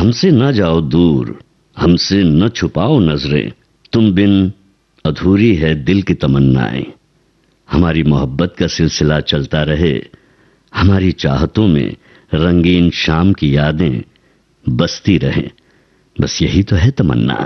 हमसे न जाओ दूर, हमसे न छुपाओ नजरें, तुम बिन अधूरी है दिल की तमन्नाएं। हमारी मोहब्बत का सिलसिला चलता रहे, हमारी चाहतों में रंगीन शाम की यादें बसती रहें, बस यही तो है तमन्ना।